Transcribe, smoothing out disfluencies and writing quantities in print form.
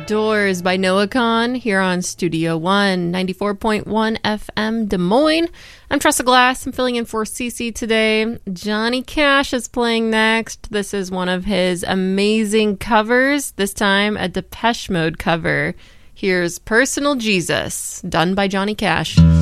Doors by Noah Kahan here on Studio One, 94.1 FM Des Moines. I'm Tressa Glass. I'm filling in for Cece today. Johnny Cash is playing next. This is one of his amazing covers, this time a Depeche Mode cover. Here's Personal Jesus, done by Johnny Cash.